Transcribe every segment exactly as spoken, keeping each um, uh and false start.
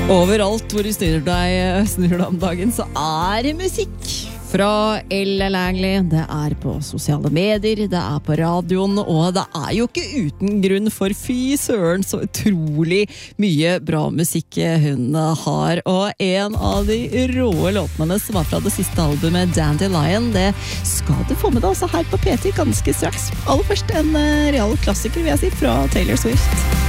Overalt hvor du snur deg, snur deg om dagen, så er det musikk. Fra Ella Langley, det er på sosiale medier, det er på radioen, og det er jo ikke uten grunn, for fy søren så utrolig mye bra musikk hun har. Og en av de råe låtene som var fra det siste albumet, Dandelion, det skal du få med deg også her på P T ganske straks. Aller først en real klassiker, vil jeg si, fra Taylor Swift.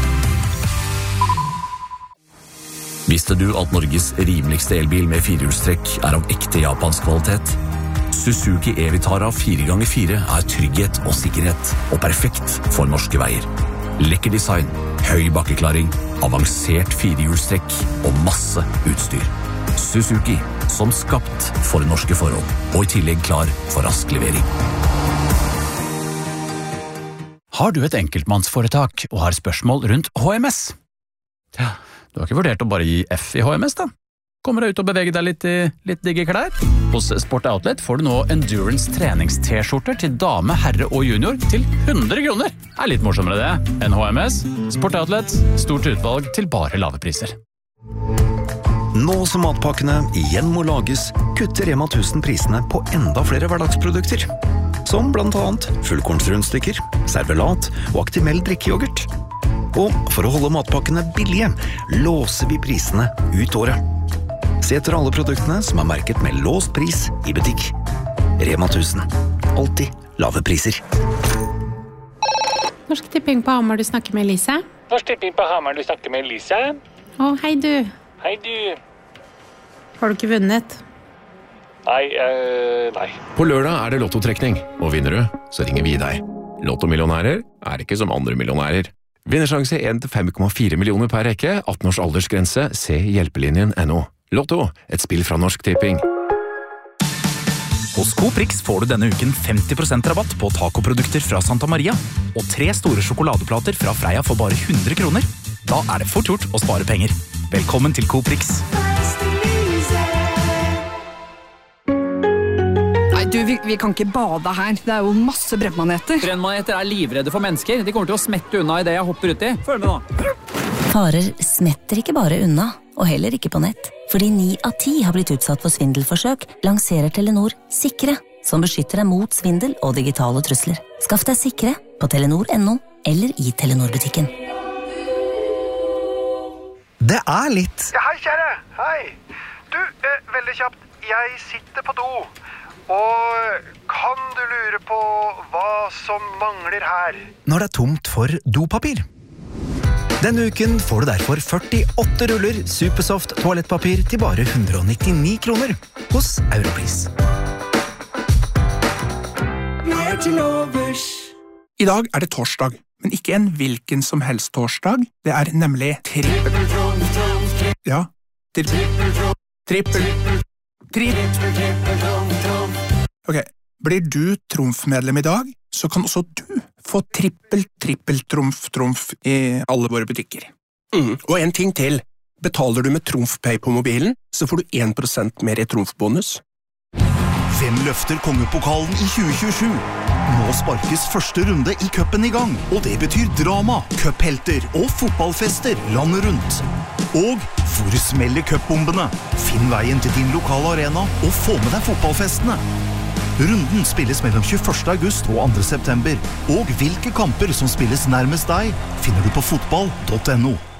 Visste du at Norges rimeligste elbil med firehjulstrekk er av ekte japansk kvalitet? Suzuki E-Vitara fire ganger fire er trygghet og sikkerhet, og perfekt for norske veier. Lekker design, høy bakkeklaring, avansert firehjulstrekk og masse utstyr. Suzuki, som skapt for norske forhold, og i tillegg klar for rask levering. Har du et enkeltmannsforetak og har spørsmål rundt H M S? Ja, du har ikke vurdert å bare gi F i H M S da? Kommer deg ut og bevege deg litt i litt digge klær? Hos Sport Outlet får du nå Endurance trenings-t-skjorter til dame, herre og junior til hundre kroner. Det er litt morsommere det enn H M S. Sport Outlet, stort utvalg til bare lave priser. Nå som matpakkene igjen må lages, kutter Rema tusen prisene på enda flere hverdagsprodukter. Som blant annet fullkornsrundstykker, servelat og Actimel drikkejoghurt. Og for å holde matpakkene billige, låser vi prisene ut året. Se etter alle produktene som er merket med låst pris i butikk. Rema tusen. Alltid lave priser. Norsk Tipping på Hamar, du snakker med Elise. Norsk Tipping på Hamar, du snakker med Elise. Å, hei du. Hei du. Har du ikke vunnet? Nei, øh, nei. På lørdag er det lottotrekning, og vinner du, så ringer vi deg. Lottomillionærer er ikke som andre millionærer. Vinnersjanse en til fem komma fire millioner per rekke, atten års aldersgrense, se hjelpelinjen punktum no. Lotto, et spill fra Norsk Tipping. Hos Coprix får du denne uken femti prosent rabatt på tacoprodukter fra Santa Maria, og tre store sjokoladeplater fra Freia for bare hundre kroner. Da er det fort gjort å spare penger. Velkommen til Coprix. Du, vi, vi kan ikke bade her. Det er jo masse brennmaneter. Brennmaneter er livredde for mennesker. De kommer til å smette unna i det jeg hopper ut i. Følg med nå. Farer smetter ikke bare unna, og heller ikke på nett. Fordi ni av ti har blitt utsatt for svindelforsøk, lanserer Telenor Sikre, som beskytter deg mot svindel og digitale trusler. Skaff deg Sikre på telenor punktum no eller i Telenor-butikken. Det er litt... Ja, hei, kjære. Hei. Du, eh, veldig kjapt. Jeg sitter på do. Og kan du lure på hva som mangler her? Når det er tomt for dopapir. Denne uken får du derfor førtiåtte ruller Supersoft toalettpapir til bare hundre og nittini kroner hos Europris. I dag er det torsdag, men ikke en hvilken som helst torsdag. Det er nemlig trippel. Ja, trippel. Trippel. Trippel. Ok, blir du trumfmedlem i dag, så kan også du få trippel, trippel, trumf, trumf i alle våre butikker. Mm. Og en ting til. Betaler du med TrumfPay på mobilen, så får du en prosent mer i trumfbonus. Hvem løfter kongepokalen i tjue tjuesju? Nå sparkes første runde i cupen i gang, og det betyr drama, cuphelter og fotballfester landet rundt. Og hvor smeller cupbombene? Finn veien til din lokale arena og få med deg fotballfestene. Runden spilles mellom tjueførste august og andre september, og hvilke kamper som spilles nærmest deg finner du på fotball punktum no.